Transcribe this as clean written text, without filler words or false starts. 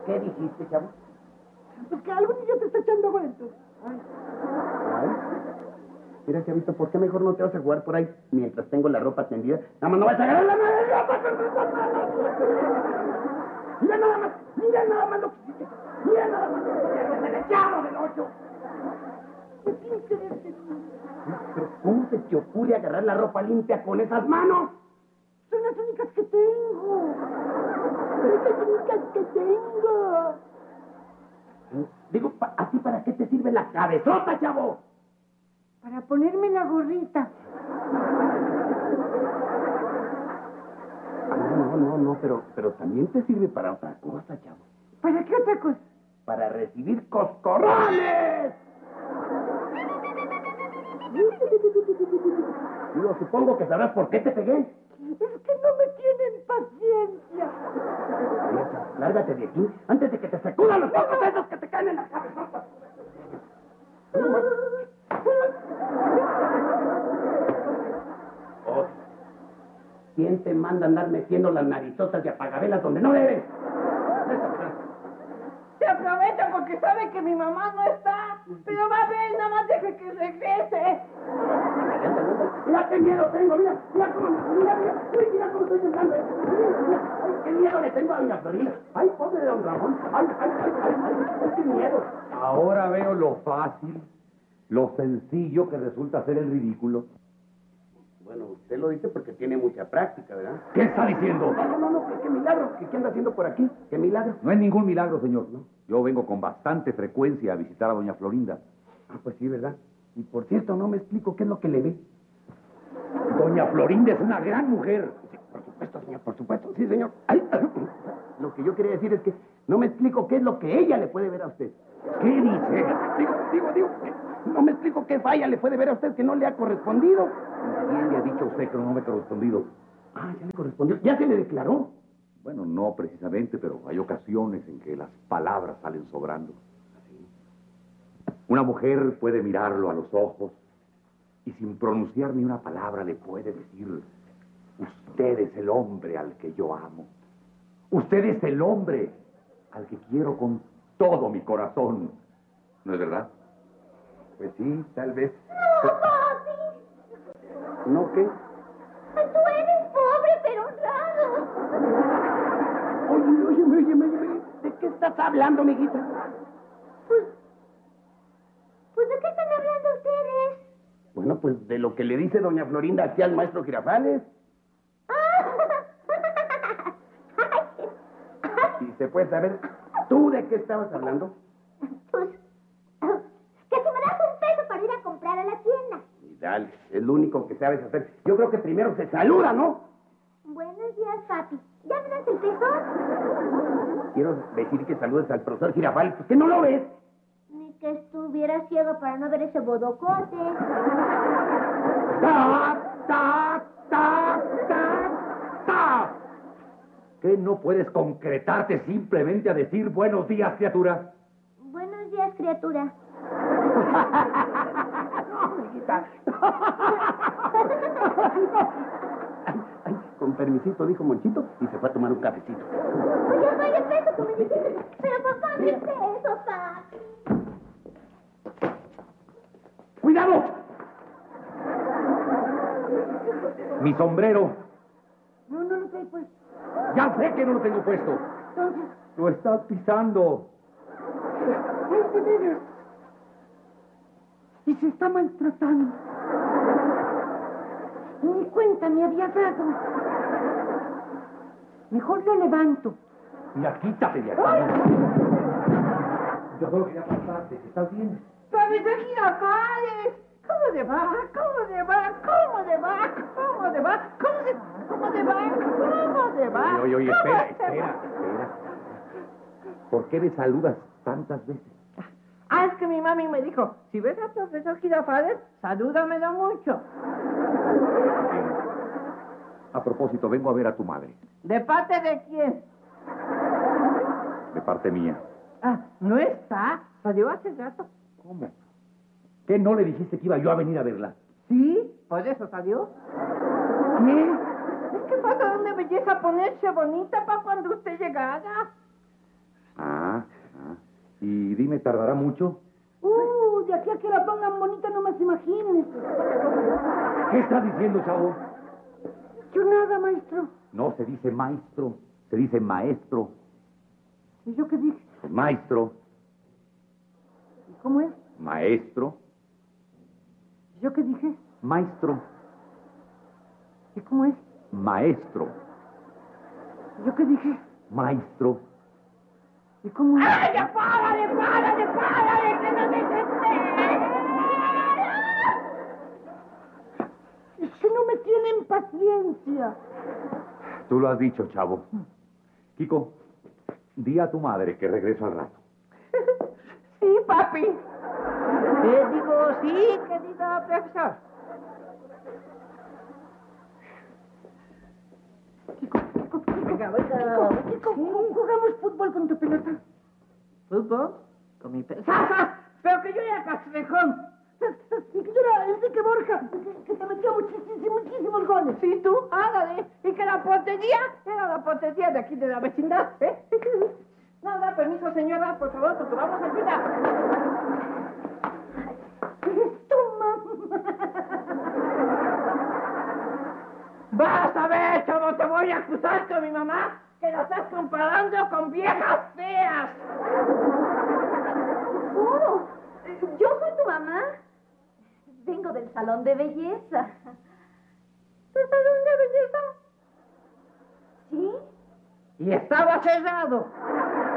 ¿Qué dijiste, chavo? Pues que algún niño te está echando cuentos. Ay. Mira, chavito, ¿por qué mejor no te vas a jugar por ahí mientras tengo la ropa tendida? Nada más no vas a agarrar la ropa. Mira nada más lo que hiciste. Mira nada más lo que hiciste. ¡El echado del 8! ¿Qué tienes que ver, señor? Pero ¿cómo se te ocurre agarrar la ropa limpia con esas manos? Son las únicas que tengo. Son las únicas que tengo. Digo, ¿así para qué te sirve la cabezota, chavo? Para ponerme la gorrita. No, pero también te sirve para otra cosa, chavo. ¿Para qué otra cosa? Para recibir coscorrones. Digo, supongo que sabrás por qué te pegué. Es que no me tienen paciencia. Mira, chavo, lárgate de aquí antes de que te sacudan los ojos esos que te caen en la cabezota. Oh, ¿quién te manda a andar metiendo las narizotas y apagavelas donde no debes? Se aprovecha porque sabe que mi mamá no está. Pero va a ver, nada más deje que regrese. Mira qué miedo tengo, mira cómo estoy pensando. Mira, ay, qué miedo le tengo a doña Florinda. Ay, pobre de don Ramón. Ay, qué miedo. Ahora veo lo fácil, lo sencillo que resulta ser el ridículo. Bueno, usted lo dice porque tiene mucha práctica, ¿verdad? ¿Qué está diciendo? No, qué milagro. ¿Qué anda haciendo por aquí? ¿Qué milagro? No es ningún milagro, señor. ¿No? Yo vengo con bastante frecuencia a visitar a doña Florinda. Ah, pues sí, ¿verdad? Y por cierto, no me explico qué es lo que le ve. Doña Florinda es una gran mujer. Sí, por supuesto, señor, por supuesto. Sí, señor. Ay, lo que yo quería decir es que no me explico qué es lo que ella le puede ver a usted. ¿Qué dice? Digo, no me explico qué falla le puede ver a usted que no le ha correspondido. ¿Quién le ha dicho a usted que no me ha correspondido? Ah, ya le correspondió. ¿Ya se le declaró? Bueno, no precisamente, pero hay ocasiones en que las palabras salen sobrando. Una mujer puede mirarlo a los ojos y sin pronunciar ni una palabra le puede decir: usted es el hombre al que yo amo. Usted es el hombre al que quiero con todo mi corazón. ¿No es verdad? Pues sí, tal vez. No, papi. ¿No qué? Tú eres pobre pero honrado. Óyeme. ¿De qué estás hablando, amiguita? Pues, ¿de qué están hablando ustedes? Bueno, pues de lo que le dice doña Florinda aquí al maestro Girafales. ¿Y se puede saber tú de qué estabas hablando? Pues, que si me das $1 para ir a comprar a la tienda. Y dale, es lo único que sabes hacer. Yo creo que primero se saluda, ¿no? Buenos días, papi. ¿Ya me das el peso? Quiero decir que saludes al profesor Girafales, pues que no lo ves. Ni que estuviera ciego para no ver ese bodocote. ¡Ta! ¿Qué no puedes concretarte simplemente a decir buenos días, criatura? Buenos días, criatura. No, amiguita. Ay, con permisito, dijo Monchito, y se fue a tomar un cafecito. Pues yo doy el peso que me dijiste. Pero papá, mi peso, papi. ¡Cuidado! Mi sombrero. No lo trae pues. Ya sé que no lo tengo puesto. Entonces, Lo estás pisando. es de veras. Y se está maltratando. Ni cuenta me había dado. Mejor lo levanto. Mira, quítate de aquí. Yo solo quería preguntarte, ¿estás bien? ¡Cabeza Girafales! ¿Cómo le va? ¿Cómo le va? ¿Cómo le va? ¿Cómo le va? ¿Cómo le va? ¿Cómo le va? ¿Cómo le va? Oye, espera. ¿Por qué me saludas tantas veces? Ah, es que mi mami me dijo, si ves al profesor Girafales, salúdamelo mucho. Bien. A propósito, vengo a ver a tu madre. ¿De parte de quién? De parte mía. Ah, ¿no está? Salió hace rato. ¿Cómo? ¿Qué no le dijiste que iba yo a venir a verla? ¿Sí? ¿Por eso salió? ¿Qué? Es que falta una belleza ponerse bonita para cuando usted llegara. Ah, tardará mucho? De aquí a que la pongan bonita no más imagínense. ¿Qué está diciendo, chavo? Yo nada, maestro. No se dice maestro, se dice maestro. ¿Y yo qué dije? Maestro, ¿Y cómo es? maestro, ¿Y yo qué dije? maestro, ¿Y cómo es? maestro, ¿Y yo qué dije? maestro. ¿Y cómo es? ¡Ay, ya párale, párale, párale! ¡Que no me desespero! Es que no me tienen paciencia. Tú lo has dicho, chavo. Kiko, di a tu madre que regreso al rato. Sí, papi. Digo, sí, querido profesor. Kiko, ¿jugamos fútbol con tu pelota? ¿Fútbol? Con mi pelota. ¡Sasa! Pero que yo era castrejón. Y que yo era Enrique Borja, que te metía muchísimos goles. Sí, tú, ándale. Y que la portería era la portería de aquí de la vecindad, ¿eh? No, da permiso, señora, por favor, porque vamos a ayudar. Es tu mamá. Vas a ver, chavo, te voy a acusar con mi mamá que la estás comparando con viejas feas. ¿Cómo? ¿Yo soy tu mamá? Vengo del salón de belleza. ¿El salón de belleza? ¿Sí? Y estaba cerrado.